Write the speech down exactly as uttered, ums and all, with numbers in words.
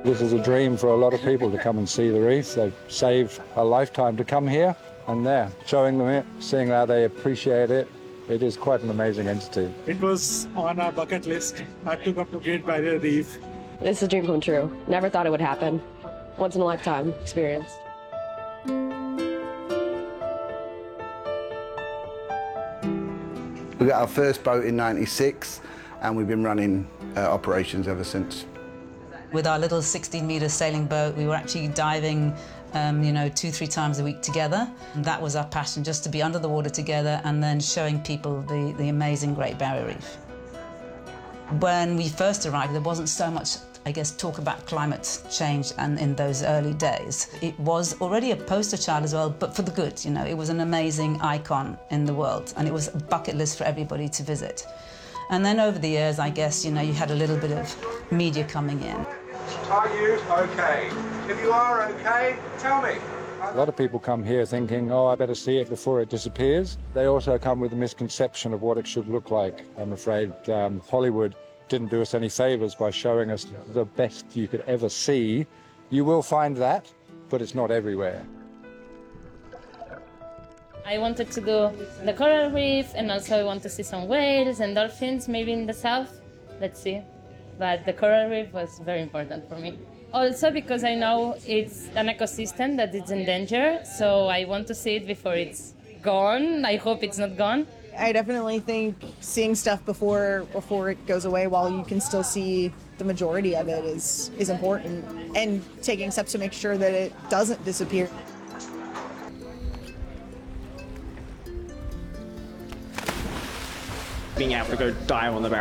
This is a dream for a lot of people to come and see the reef. They've saved a lifetime to come here, and there, showing them it, seeing how they appreciate it. It is quite an amazing entity. It was on our bucket list. I had to come to Great Barrier Reef. It's a dream come true. Never thought it would happen. Once in a lifetime experience. We got our first boat in ninety-six, and we've been running uh, operations ever since. With our little sixteen metre sailing boat, we were actually diving, um, you know, two, three times a week together. And that was our passion, just to be under the water together and then showing people the, the amazing Great Barrier Reef. When we first arrived, there wasn't so much, I guess, talk about climate change, and in those early days. It was already a poster child as well, but for the good, you know. It was an amazing icon in the world, and it was a bucket list for everybody to visit. And then over the years, I guess, you know, you had a little bit of media coming in. Are you okay? If you are okay, tell me. A lot of people come here thinking, oh, I better see it before it disappears. They also come with a misconception of what it should look like. I'm afraid um, Hollywood didn't do us any favours by showing us the best you could ever see. You will find that, but it's not everywhere. I wanted to do the coral reef, and also I want to see some whales and dolphins, maybe in the south. Let's see. But the coral reef was very important for me. Also because I know it's an ecosystem that is in danger, so I want to see it before it's gone. I hope it's not gone. I definitely think seeing stuff before before it goes away, while you can still see the majority of it, is is important, and taking steps to make sure that it doesn't disappear. Being able to go dive on the barrier